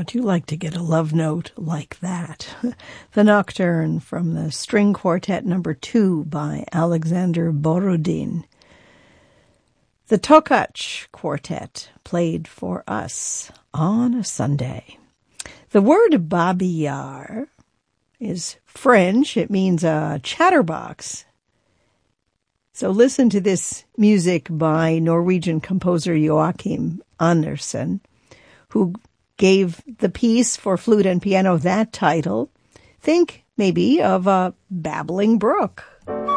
How'd you like to get a love note like that? The Nocturne from the String Quartet No. 2 by Alexander Borodin. The Tokach Quartet played for us on a Sunday. The word Babi Yar is French. It means a chatterbox. So listen to this music by Norwegian composer Joachim Andersen, who gave the piece for flute and piano that title. Think maybe of a babbling brook.